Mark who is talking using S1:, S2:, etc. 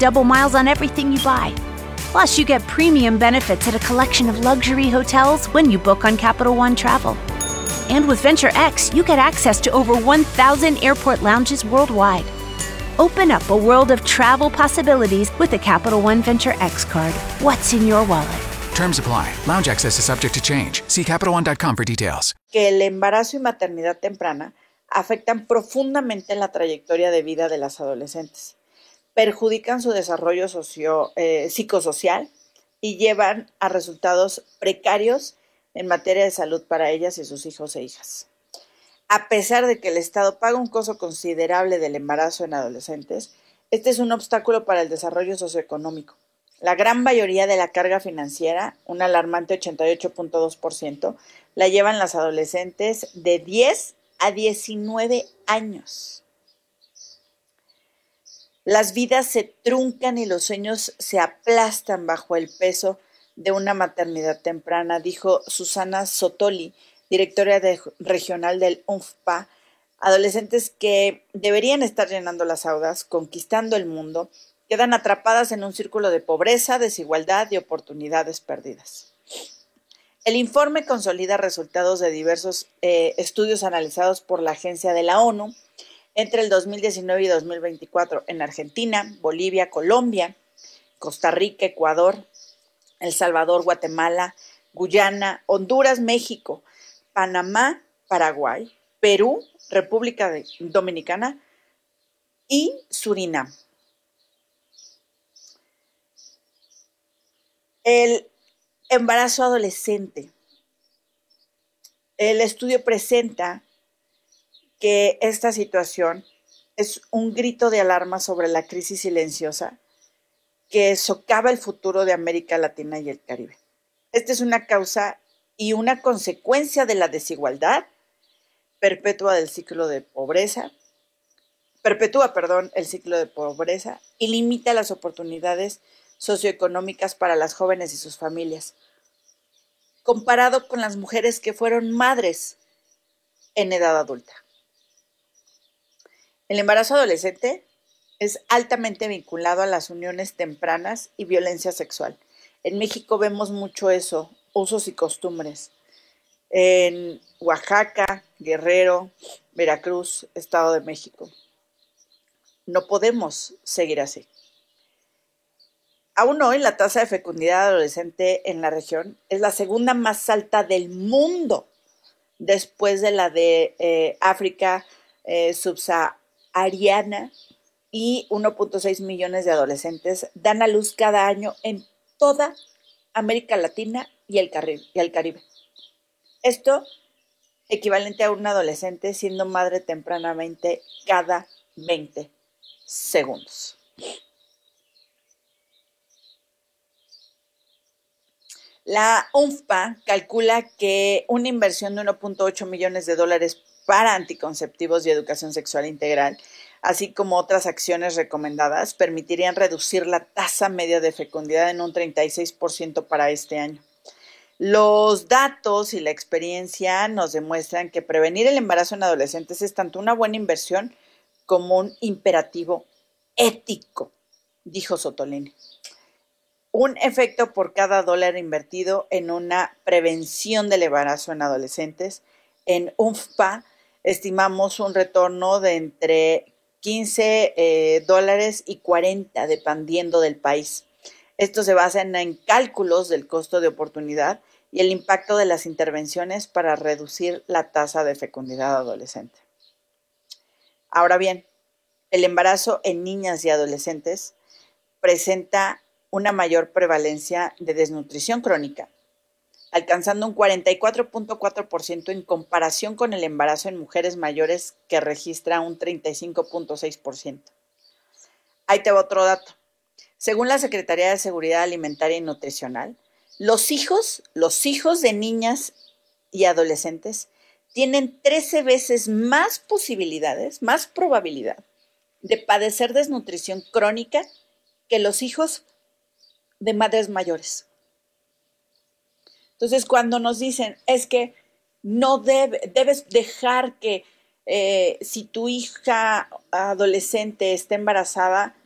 S1: double miles on everything you buy. Plus, you get premium benefits at a collection of luxury hotels when you book on Capital One Travel. And with Venture X, you get access to over 1,000 airport lounges worldwide. Open up a world of travel possibilities with the Capital One Venture X card. What's in your wallet?
S2: Terms apply. Lounge access is subject to change. See CapitalOne.com for details.
S3: Que el embarazo y maternidad temprana afectan profundamente la trayectoria de vida de las adolescentes, perjudican su desarrollo psicosocial y llevan a resultados precarios en materia de salud para ellas y sus hijos e hijas. A pesar de que el Estado paga un costo considerable del embarazo en adolescentes, este es un obstáculo para el desarrollo socioeconómico. La gran mayoría de la carga financiera, un alarmante 88.2%, la llevan las adolescentes de 10 a 19 años. Las vidas se truncan y los sueños se aplastan bajo el peso de una maternidad temprana, dijo Susana Sotoli, directora regional del UNFPA. Adolescentes que deberían estar llenando las aulas, conquistando el mundo, quedan atrapadas en un círculo de pobreza, desigualdad y oportunidades perdidas. El informe consolida resultados de diversos estudios analizados por la Agencia de la ONU entre el 2019 y 2024 en Argentina, Bolivia, Colombia, Costa Rica, Ecuador, El Salvador, Guatemala, Guyana, Honduras, México, Panamá, Paraguay, Perú, República Dominicana y Surinam. El embarazo adolescente. El estudio presenta que esta situación es un grito de alarma sobre la crisis silenciosa que socava el futuro de América Latina y el Caribe. Esta es una causa y una consecuencia de la desigualdad, perpetúa el ciclo de pobreza y limita las oportunidades socioeconómicas para las jóvenes y sus familias, comparado con las mujeres que fueron madres en edad adulta. El embarazo adolescente es altamente vinculado a las uniones tempranas y violencia sexual. En México vemos mucho eso, usos y costumbres. En Oaxaca, Guerrero, Veracruz, Estado de México. No podemos seguir así. Aún hoy la tasa de fecundidad adolescente en la región es la segunda más alta del mundo, después de la de África subsahariana, y 1.6 millones de adolescentes dan a luz cada año en toda América Latina y el Caribe. Esto equivalente a un adolescente siendo madre tempranamente cada 20 segundos. La UNFPA calcula que una inversión de 1.8 millones de dólares para anticonceptivos y educación sexual integral, así como otras acciones recomendadas, permitirían reducir la tasa media de fecundidad en un 36% para este año. Los datos y la experiencia nos demuestran que prevenir el embarazo en adolescentes es tanto una buena inversión como un imperativo ético, dijo Sotolini. Un efecto por cada dólar invertido en una prevención del embarazo en adolescentes. En UNFPA estimamos un retorno de entre $15 y 40, dependiendo del país. Esto se basa en cálculos del costo de oportunidad y el impacto de las intervenciones para reducir la tasa de fecundidad adolescente. Ahora bien, el embarazo en niñas y adolescentes presenta una mayor prevalencia de desnutrición crónica, alcanzando un 44.4% en comparación con el embarazo en mujeres mayores, que registra un 35.6%. Ahí te va otro dato. Según la Secretaría de Seguridad Alimentaria y Nutricional, los hijos de niñas y adolescentes tienen 13 veces más probabilidad de padecer desnutrición crónica que los hijos de madres mayores. Entonces, cuando nos dicen, es que no debes dejar que si tu hija adolescente está embarazada,